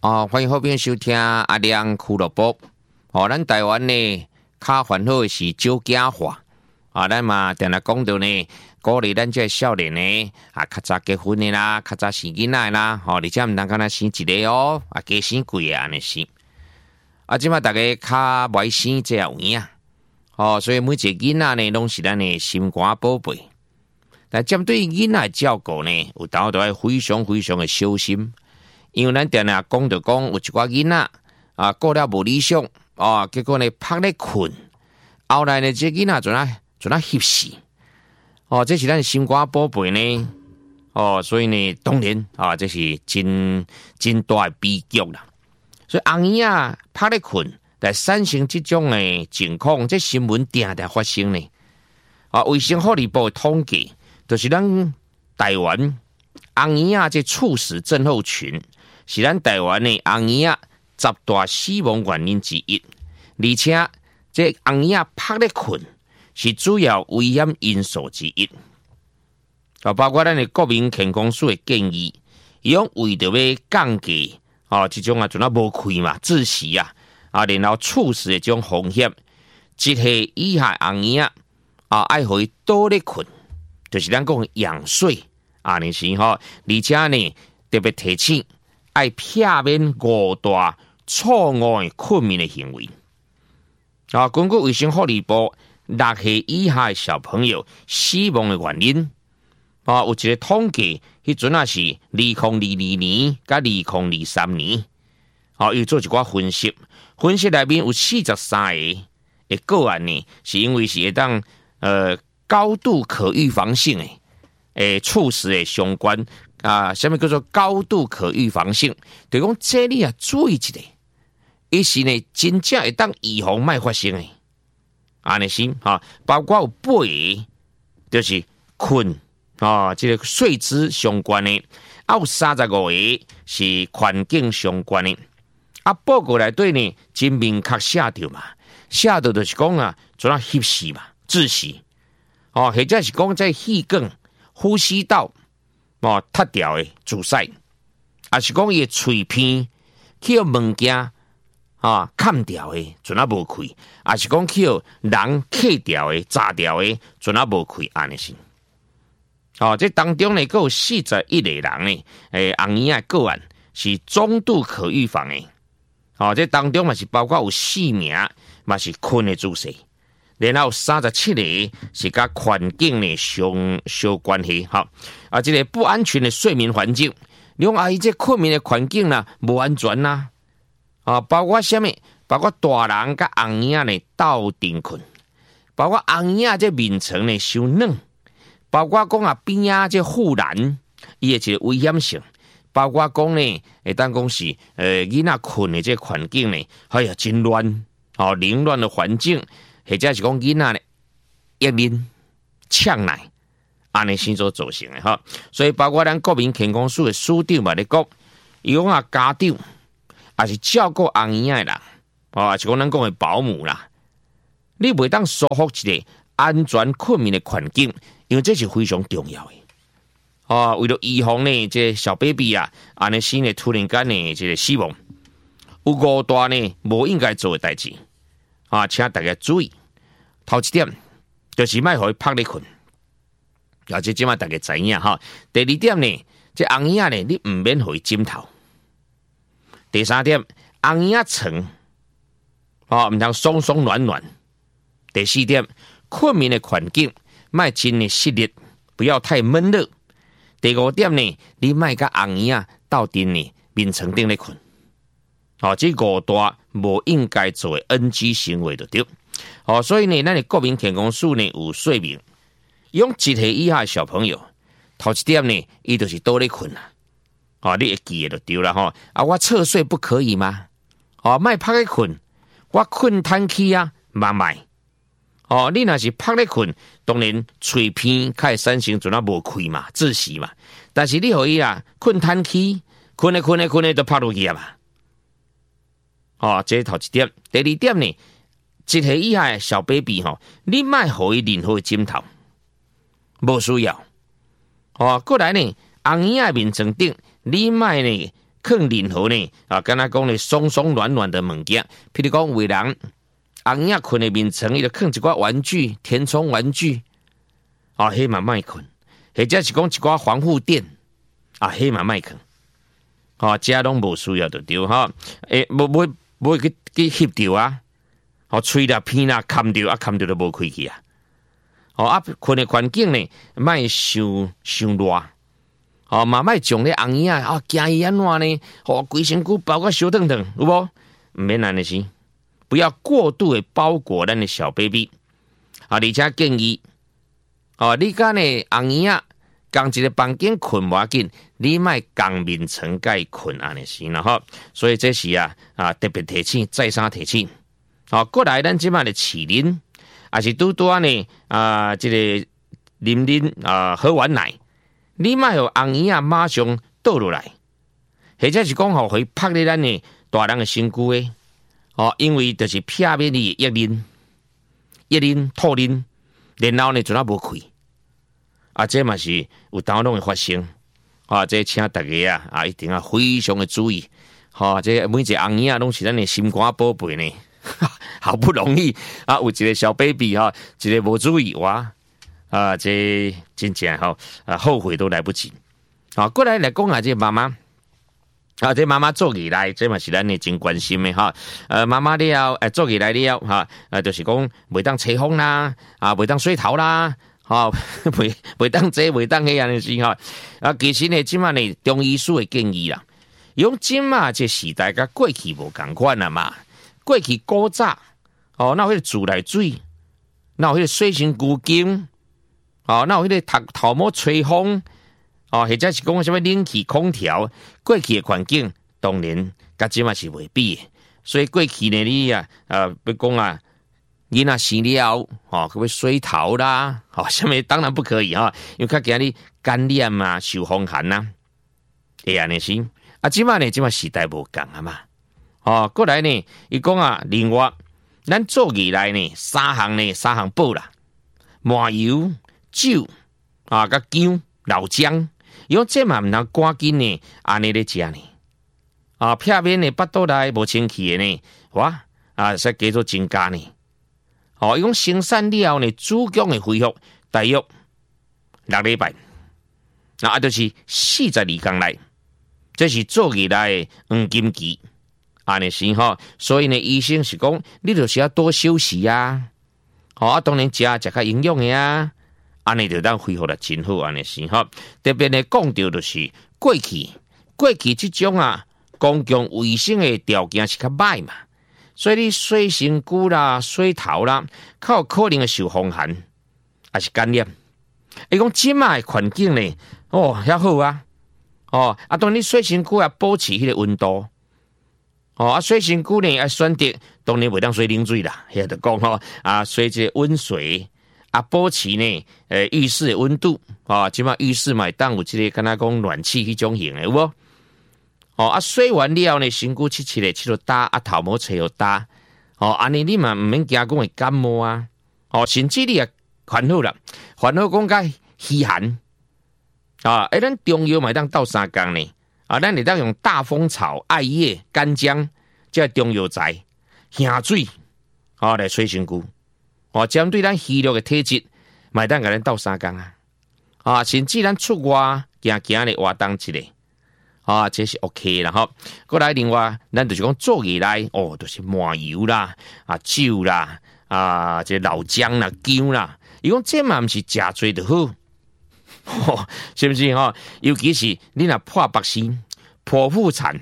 欢迎好朋友收听阿亮俱乐部。咱台湾呢，较烦恼的是少子化。咱嘛定来讲到呢，鼓励咱这少年呢，较早结婚的啦，较早生囡仔啦，而且唔通敢若生一个哦，加生几个安尼生。即马大家较袂生这有影。所以每一个囡仔呢，拢是咱的心肝宝贝。但针对囡仔照顾呢，有当都要非常非常的小心，因为咱定定讲就讲有一寡囡仔过了无理想结果呢拍咧困，后来呢这囡仔就那翕死这是咱的心肝宝贝呢所以呢当然这是真大的悲剧啦。所以红衣拍咧困来产生这种的情况，这新闻定定发生呢卫生福利部的统计，就是咱台湾红衣这猝死症候群是咱台湾的红衣10大死亡原因之一，而且这红衣拍咧困是主要危险因素之一包括咱的国民健康署的建议，伊讲为着要降低这种就那无开嘛窒息然后猝死的这种风险，1岁以下红衣爱互伊倒咧困，就是咱讲仰睡尼是而且呢特别提醒爱避免误大错误的困眠的行为根据卫生福利部6岁以下的小朋友死亡的原因有一个统计，迄阵是2022年甲2023年又做一寡分析内面有43个个案呢，是因为是会当高度可预防性的猝死的相关什么叫做高度可预防性？就讲这里注意一下，伊是呢真正会当预防卖发生的安尼是包括有8个就是困这个睡姿相关的有35个是环境相关的报告内底呢真明确写到嘛，写到就是讲怎样翕死嘛窒息或者是讲在气管呼吸道塌掉的阻塞，还是讲伊的嘴片去物件砍掉的准无开，还是讲去人刻掉的炸掉的准无开安尼是这当中呢还有41个人呢红衣的个案是中度可预防的这当中嘛是包括有4名嘛是困的姿势，然后37个是跟环境呢相关系这个不安全的睡眠环境，你讲这困眠的环境无安全包括什么？包括大人跟红衣呢斗阵困，包括红衣这面层呢伤软，包括讲边这护栏伊的一个危险性，包括讲呢会当讲是囡仔困的这环境呢真乱凌乱的环境，或者是讲囡仔呢一面呛奶安尼先所造成的所以包括咱国民健康署的署长嘛咧讲，伊讲家长也是照顾红衣的人也是讲咱讲的保姆啦，你袂当疏忽一个安全困眠的环境，因为这是非常重要的为了预防呢这小 baby 安尼生的突然间呢这个死亡，有5大呢无应该做的代志请大家注意。头一点就是莫互伊拍咧困，这即马大家知影第2点呢，这红衣呢你唔免互伊枕头。第3点，红衣床唔通松松软软。第4点，困眠的环境莫真的湿热，不要太闷热。第5点呢，你莫甲红衣斗阵呢面床顶咧困这5大无应该做的 NG 行为就对所以呢咱的国民健康署呢有说明，用1岁以下的小朋友头一点呢伊就是倒咧困你会记得就对了我侧睡不可以吗莫拍咧困，我困叹气慢慢你若是拍咧困，当然嘴片开产生就无开嘛窒息嘛，但是你互伊困叹气困咧就拍落去嘛这是头一点。第2点呢，1岁以下的小 baby 你莫互伊任何枕头，无需要过来呢红衣的面床顶你莫呢放任何呢敢若讲呢松松软软的物件，譬如讲为人红影困的面床，伊就放一寡玩具，填充玩具，迄嘛卖困，或者是讲一寡防护垫，迄嘛卖困，遮拢无需要就对无去翕着啊，吹啦、片啦、砍着砍着都无开去啊。困的环境呢，卖伤热，嘛卖将咧红影惊伊安怎呢？规身躯包括烧烫烫，有无？唔免安尼是，不要过度的包裹咱的小 baby，而且建议，你甲呢红影共一个房间困无要紧，你莫共面床甲困安尼是啦所以这是特别提醒，再三提醒。过来咱即摆的饲恁。也是拄拄呢这个啉喝完奶，你莫互红影马上倒落来，或者是讲互伊拍咧咱的大人的身躯诶，因为就是片面的一啉吐啉，然后呢就无开，这嘛是有当拢会发生，这请大家一定要非常的注意，这每一个红影拢是咱的心肝宝贝呢。好不容易有一个小 baby 一个无注意这真正后悔都来不及。过来讲这妈妈这妈妈做起来，这嘛是咱的真关心的妈妈了做起来了就是讲袂当吹风啦，袂当水头啦，袂当这袂当迄样的事其实呢，今晚呢中医师的建议啦，用今嘛这时代甲过去无同款啦嘛。过去古早哪有迄个自来水，哪有迄个水身骨精，哪有迄个头毛吹风，或者是讲什么冷气空调，过去的环境当然甲即嘛是袂比的。所以过去呢，你要讲囡仔生了可要水头啦，什么当然不可以因为较惊你感染受风寒会安尼是即嘛呢，即嘛时代无共嘛。过来呢，伊讲另外，咱做起来呢，三项宝啦，麻油、酒甲姜、老姜，伊讲这嘛毋通赶紧呢，安尼咧食呢。片面的腹肚内无清气的呢，说加做增加呢。伊讲生产了呢，子宫的恢复大约6礼拜，就是42天内，这是做起来的黄金期。安尼是所以呢，医生是讲，你就是要多休息当然食较营养的安尼就当恢复得真好，安尼是特别呢，讲到就是过去这种公共卫生的条件是较歹嘛，所以你水身躯啦、水头啦，较有可能会受风寒，还是感染。伊讲即卖的环境呢，遐好当然你水身躯保持迄个温度。水身躯呢要选择，当然袂当水冷水啦，遐就讲水这温水保持呢浴室的温度即马浴室嘛当有这个敢若讲暖气迄种型的有无？水完了呢，身躯七的去打头毛吹又打安尼你嘛毋免惊讲会感冒甚至你也烦恼啦，烦恼讲甲虚寒咱中药嘛当斗3工呢。咱会当用大蜂草、艾叶、干姜，这中药材下水来吹身躯针对咱虚弱的体质，嘛当甲咱斗3工甚至咱出外行咧活动一下这是 OK 啦过来另外，咱就是讲做起来就是麻油啦、酒啦、这老姜啦、姜啦，伊讲这嘛毋是食多就好。是不是尤其是你若破腹心、剖腹产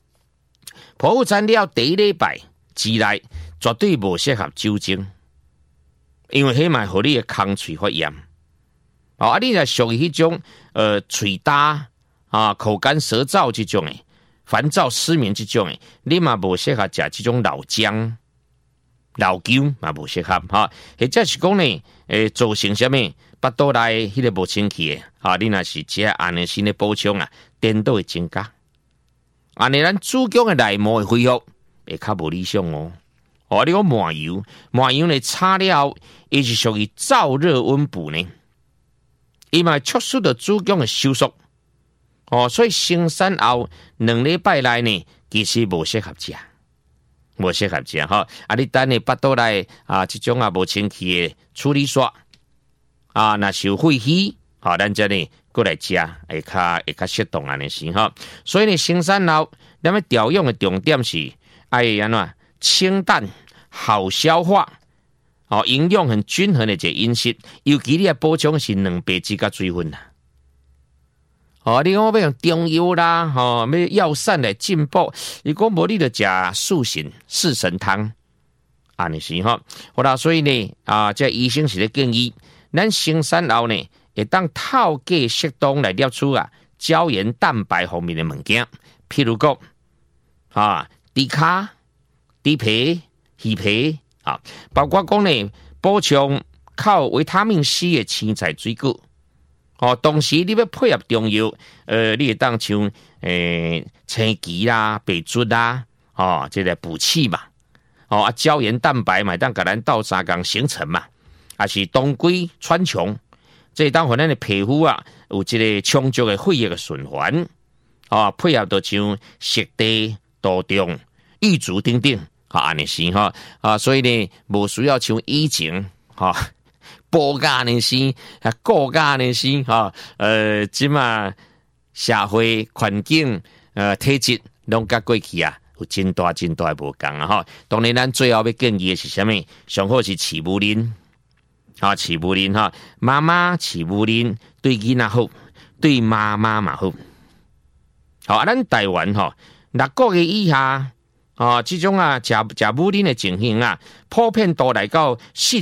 了第1礼拜之内，绝对无适合酒精，因为迄嘛互你的空喙发炎。你若属于迄种喙焦口干舌燥这种的，烦躁失眠这种的，你嘛无适合食这种老姜、老姜嘛无适合或者是讲呢造成什么？腹肚内迄个无清气的你若是食安尼新的补充颠倒会增加，安尼咱子宫的内膜的恢复会较无理想你讲麻油呢擦了，伊是属于燥热温补呢，伊嘛促使着子宫的收缩， 哦，所以生产后2礼拜内呢，其实无适合食，无适合食哈。啊，你等你腹肚内这种无清气的处理刷若受废气，咱这呢过来食，会较适当安尼是哈。所以呢，生产后咱们调用的重点是安怎清淡、好消化，营养很均衡的一个饮食，尤其你要补充是蛋白质甲水分啦。你讲要用中药啦，要药膳来进补，如果无你就食四神汤，安尼是哈。好啦，所以呢，这医生是咧建议，咱生产后呢，会当透过适当来摄取胶原蛋白方面的物件，譬如讲猪骹、猪皮、鱼皮包括讲呢，补充靠维他命 C 的青菜水果。同时你要配合中药，你会当像青桔啦、白术啦，这个补气嘛。胶原蛋白嘛，当甲咱斗3工形成嘛，是当归、川穹，这当互咱的皮肤有这个充足的血液的循环，配合到像熟地、杜仲、玉竹等等，安尼是所以呢，无需要像以前保甲呢是，顾甲呢是，即嘛社会环境体质拢甲过去有真大的无共当然，咱最后要建议的是什么？上好是饲母奶，饲母奶妈妈饲母奶对囡仔好，对妈妈嘛好。咱台湾6个月以下，这种食母奶的情形普遍都来到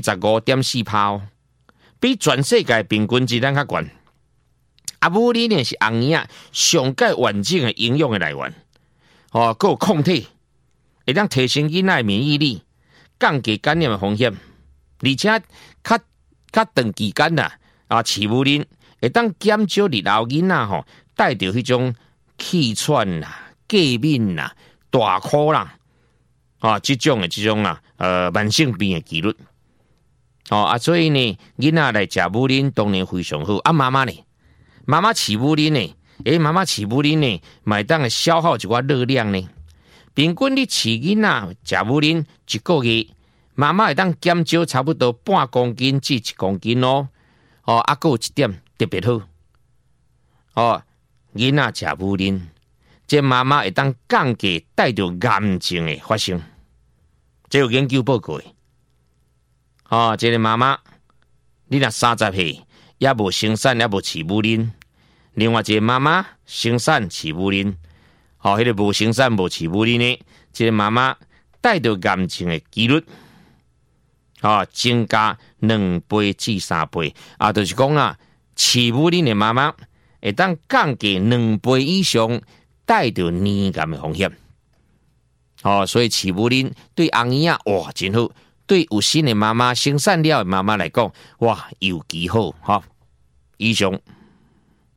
45.4%。比全世界平均值咱较悬。母奶呢是红婴上界完整的营养的来源，还有抗体，会当提升囡仔的免疫力，降低感染的风险，而且较长期间饲母奶会当减少日后囡仔带着迄种气喘过敏大哭这种慢性病的几率。所以呢，囡仔来食母奶当然非常好。妈妈呢？妈妈饲母奶呢？妈妈饲母奶呢，买当消耗一寡热量呢。平均你饲囡仔食母奶1个月，妈妈会当减少差不多半公斤至1公斤哦。还有一点特别好。囡仔食母奶，这妈妈会当降低带着癌症的发生。这有研究报告的。这个妈妈，你若30岁也无生产也无饲母奶，另外一个妈妈生产饲母奶，迄个无生产无饲母奶呢，这个妈妈带着癌症的几率，增加2倍至3倍。就是讲饲母奶的妈妈会当降低2倍以上带着黏癌的风险。所以饲母奶对红婴真好。对有心的妈妈、生产了的妈妈来讲，尤其好以上。